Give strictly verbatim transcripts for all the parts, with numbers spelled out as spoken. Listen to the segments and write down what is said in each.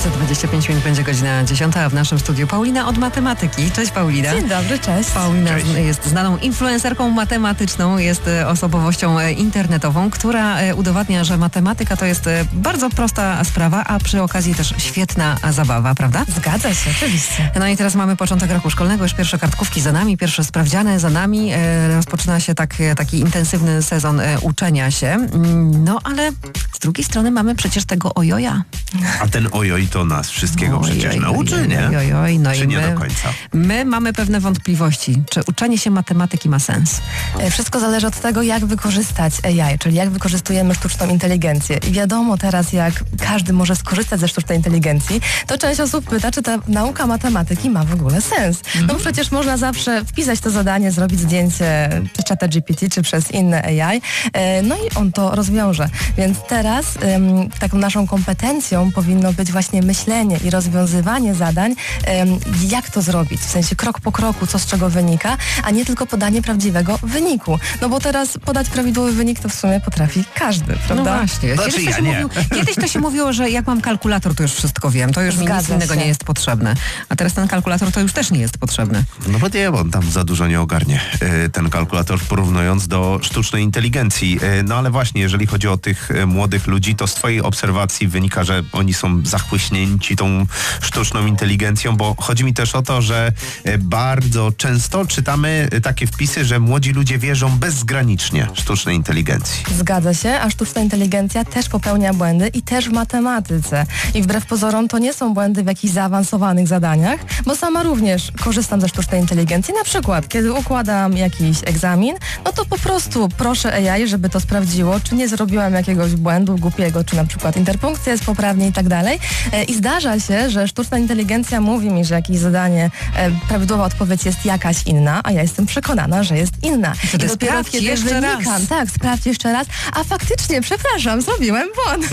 Za dwadzieścia pięć minut będzie godzina dziesiąta, a w naszym studiu Paulina od matematyki. Cześć Paulina. Dzień dobry, cześć. Paulina cześć. jest znaną influencerką matematyczną, jest osobowością internetową, która udowadnia, że matematyka to jest bardzo prosta sprawa, a przy okazji też świetna zabawa, prawda? Zgadza się, oczywiście. No i teraz mamy początek roku szkolnego, już pierwsze kartkówki za nami, pierwsze sprawdziany za nami. Rozpoczyna się tak, taki intensywny sezon uczenia się. No ale z drugiej strony mamy przecież tego ojoja. A ten ojoj to nas wszystkiego Ojoj, przecież nauczy, ojoj, nie? Ojoj, ojoj, no Czy i nie my, do końca? My mamy pewne wątpliwości. Czy uczenie się matematyki ma sens? Wszystko zależy od tego, jak wykorzystać A I, czyli jak wykorzystujemy sztuczną inteligencję. I wiadomo teraz, jak każdy może skorzystać ze sztucznej inteligencji, to część osób pyta, czy ta nauka matematyki ma w ogóle sens. Mhm. No bo przecież można zawsze wpisać to zadanie, zrobić zdjęcie przez czata G P T, czy przez inne A I, no i on to rozwiąże. Więc teraz um, taką naszą kompetencją powinno być właśnie myślenie i rozwiązywanie zadań, um, jak to zrobić, w sensie krok po kroku, co z czego wynika, a nie tylko podanie prawdziwego wyniku. No bo teraz podać prawidłowy wynik to w sumie potrafi każdy, prawda? No właśnie. Znaczy, Kiedyś, to ja się nie. mówiło, kiedyś to się mówiło, że jak mam kalkulator, to już wszystko wiem. To już mi nic Zgadza innego się. nie jest potrzebne. A teraz ten kalkulator to już też nie jest potrzebny. No bo nie, bo on tam za dużo nie ogarnie, yy, ten kalkulator, porównując do sztucznej inteligencji. Yy, no ale właśnie, jeżeli chodzi o tych yy, młodych ludzi, to z twojej obserwacji wynika, że oni są zachłyśnięci tą sztuczną inteligencją, bo chodzi mi też o to, że yy, bardzo często czytamy yy, takie wpisy, że młodzi ludzie wierzą bezgranicznie sztucznej inteligencji. Zgadza się, a sztuczna inteligencja też popełnia błędy i też w matematyce. I wbrew pozorom to nie są błędy w jakichś zaawansowanych zadaniach, bo sama również korzystam ze sztucznej inteligencji. Na przykład, kiedy układam jakiś egzamin, no to po prostu proszę A I, żeby to sprawdziło, czy nie zrobiłam jakiegoś błędu głupiego, czy na przykład interpunkcja jest poprawnie i tak dalej. I zdarza się, że sztuczna inteligencja mówi mi, że jakieś zadanie, e, prawidłowa odpowiedź jest jakaś inna, a ja jestem przekonana, że jest inna. I wtedy dopiero sprawdź kiedy jeszcze wynikam, raz. tak, sprawdź jeszcze raz, a faktycznie, przepraszam, zrobiłem błąd.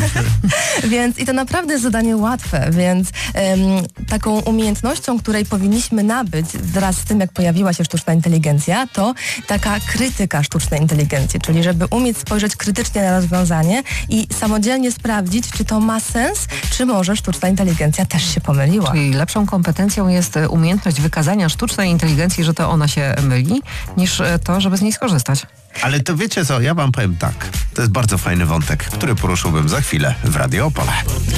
Więc i to naprawdę jest zadanie łatwe, więc um, taką umiejętnością, której powinniśmy nabyć wraz z tym, jak pojawiła się sztuczna inteligencja, to taka krytyka sztucznej inteligencji, czyli żeby umieć spojrzeć krytycznie na rozwiązanie i samodzielnie sprawdzić, czy to ma sens, czy może sztuczna inteligencja też się pomyliła. Czyli lepszą kompetencją jest umiejętność wykazania sztucznej inteligencji, że to ona się myli, niż to, żeby z niej skorzystać. Ale to wiecie co, ja wam powiem tak, to jest bardzo fajny wątek, który poruszyłbym za chwilę w Radio Opole.